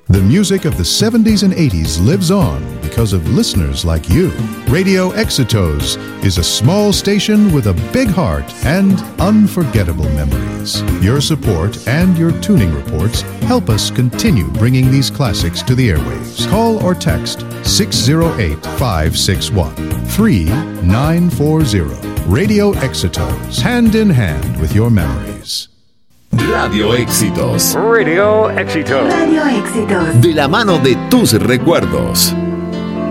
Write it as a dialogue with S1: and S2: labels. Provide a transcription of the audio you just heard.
S1: The music of the 70s and 80s lives on because of listeners like you. Radio Éxitos is a small station with a big heart and unforgettable memories. Your support and your tuning reports help us continue bringing these classics to the airwaves. Call or text 608-561-3940. Radio Éxitos, hand in hand with your memories.
S2: Radio Éxitos.
S3: Radio Éxitos.
S4: Radio Éxitos.
S2: De la mano de tus recuerdos.